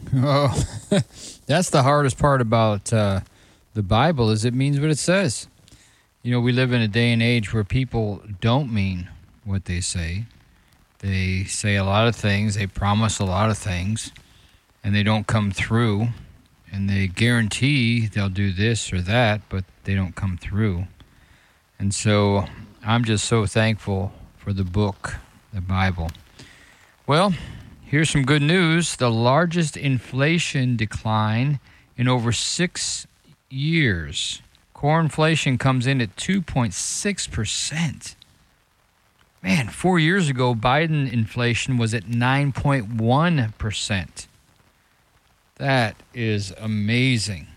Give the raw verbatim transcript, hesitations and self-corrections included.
Oh, that's the hardest part about uh, the Bible is it means what it says. You know, we live in a day and age where people don't mean what they say. They say a lot of things, they promise a lot of things, and they don't come through. And they guarantee they'll do this or that, but they don't come through. And so I'm just so thankful for the book, the Bible. Well, here's some good news. The largest inflation decline in over six years. Core inflation comes in at two point six percent. Man, four years ago, Biden inflation was at nine point one percent. That is amazing.